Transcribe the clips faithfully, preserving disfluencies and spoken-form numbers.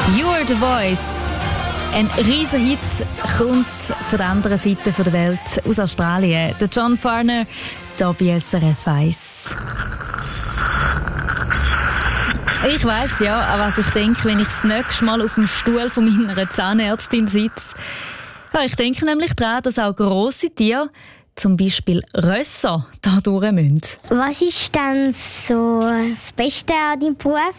You're the Voice. Ein riesen Hit kommt von der anderen Seite der Welt, aus Australien. Der John Farner, hier bei S R F eins. Ich weiss ja, an was ich denke, wenn ich das nächste Mal auf dem Stuhl von meiner Zahnärztin sitze. Ja, ich denke nämlich daran, dass auch grosse Tiere, zum Beispiel Rösser, da durch müssen. Was ist denn so das Beste an deinem Beruf?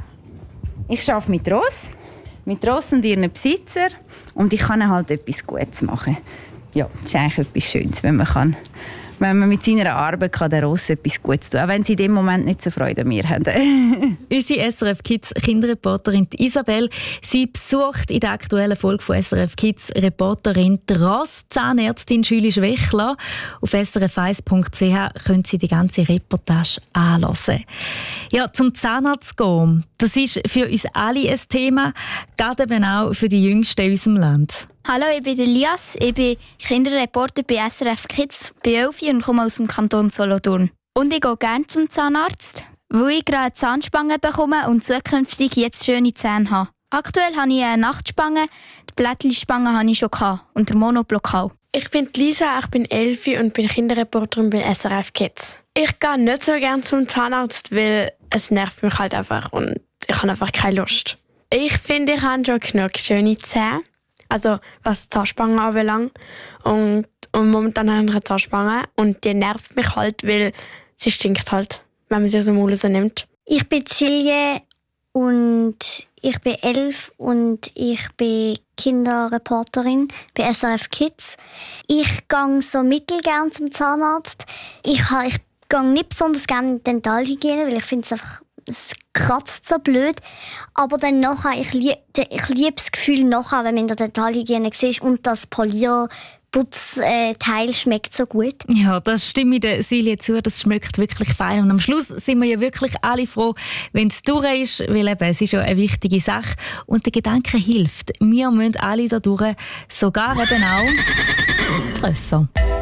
Ich arbeite mit Ross, mit Ross und ihren Besitzer, und ich kann halt etwas Gutes machen. Ja, das ist eigentlich etwas Schönes, wenn man, kann, wenn man mit seiner Arbeit kann der Ross etwas Gutes tun kann, auch wenn sie in dem Moment nicht so Freude an mir haben. Unsere S R F Kids Kinderreporterin Isabel, sie besucht in der aktuellen Folge von S R F Kids Reporterin die Ross-Zahnärztin Julie Schwechler. Auf s r f eins punkt c h können Sie die ganze Reportage anhören. Ja, zum Zahnarzt gehen, das ist für uns alle ein Thema, gerade eben auch für die Jüngsten in unserem Land. Hallo, ich bin Elias, ich bin Kinderreporter bei S R F Kids, bin elf und komme aus dem Kanton Solothurn. Und ich gehe gerne zum Zahnarzt, weil ich gerade eine Zahnspange bekomme und zukünftig jetzt schöne Zähne habe. Aktuell habe ich eine Nachtspange, die Blättli-Spange habe ich schon gehabt und der Monoblock auch. Ich bin Lisa, ich bin elf und bin Kinderreporterin bei S R F Kids. Ich gehe nicht so gerne zum Zahnarzt, weil es nervt mich halt einfach und ich habe einfach keine Lust. Ich finde, ich habe schon genug schöne Zähne. Also was Zahnspangen anbelangt. Und, und momentan habe ich eine Zahnspange und die nervt mich halt, weil sie stinkt halt, wenn man sie aus dem Mund nimmt. Ich bin Silje und ich bin elf und ich bin Kinderreporterin bei S R F Kids. Ich gehe so mittelgern zum Zahnarzt. Ich, ha, ich gehe nicht besonders gerne in die Dentalhygiene, weil ich finde es einfach, es kratzt so blöd. Aber dann nachher, ich liebe ich lieb das Gefühl nachher, wenn man in der Dentalhygiene sieht und das Polierputzteil schmeckt so gut. Ja, das stimme ich der Silje zu, das schmeckt wirklich fein. Und am Schluss sind wir ja wirklich alle froh, wenn es durch ist, weil eben, es ist ja eine wichtige Sache. Und der Gedanke hilft. Wir müssen alle da durch, sogar eben auch die Rösser.